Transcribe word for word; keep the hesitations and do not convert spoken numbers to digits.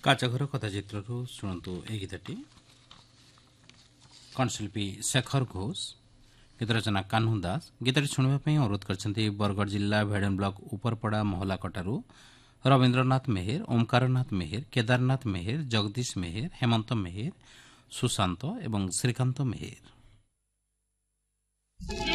କାଚଘର କଥା ଚିତ୍ରରୁ ଶୁଣନ୍ତୁ ଏହି ଗୀତଟି। କଣ୍ଠଶିଳ୍ପୀ ଶେଖର ଘୋଷ, ଗୀତ ରଚନା କାହ୍ନୁ ଦାସ। ଗୀତଟି ଶୁଣିବା ପାଇଁ ଅନୁରୋଧ କରିଛନ୍ତି ବରଗଡ଼ ଜିଲ୍ଲା ଭେଡେନ୍ ବ୍ଲକ ଉପରପଡ଼ା ମହଲାକଟାରୁ ରବୀନ୍ଦ୍ରନାଥ ମେହେର, ଓମକାରନାଥ ମେହେର, କେଦାରନାଥ ମେହେର, ଜଗଦୀଶ ମେହେର, ହେମନ୍ତ ମେହେର, ସୁଶାନ୍ତ ଏବଂ ଶ୍ରୀକାନ୍ତ ମେହେର।